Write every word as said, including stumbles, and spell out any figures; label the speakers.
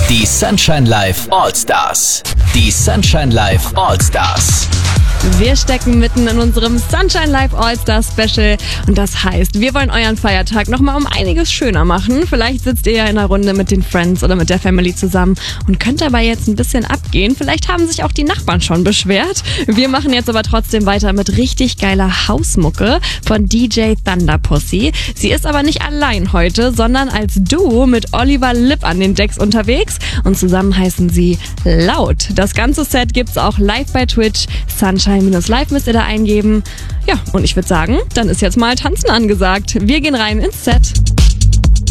Speaker 1: Die Sunshine Live All-Stars. Die Sunshine Live All-Stars.
Speaker 2: Wir stecken mitten in unserem Sunshine Live All-Stars Special und das heißt, wir wollen euren Feiertag nochmal um einiges schöner machen. Vielleicht sitzt ihr ja in einer Runde mit den Friends oder mit der Family zusammen und könnt dabei jetzt ein bisschen abgehen. Vielleicht haben sich auch die Nachbarn schon beschwert. Wir machen jetzt aber trotzdem weiter mit richtig geiler Hausmucke von D J Thunderpussy. Sie ist aber nicht allein heute, sondern als Duo mit Oliver Lipp an den Decks unterwegs und zusammen heißen sie Laut. Das ganze Set gibt's auch live bei Twitch. Sunshine-Live müsst ihr da eingeben. Ja, und ich würde sagen, dann ist jetzt mal Tanzen angesagt. Wir gehen rein ins Set.